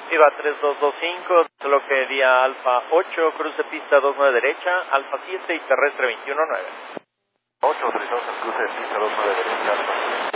Viva 3225, solo que día Alfa 8, cruce pista 29 derecha, Alfa 7 y terrestre 219. 832, cruce pista 29 derecha, Alfa 7.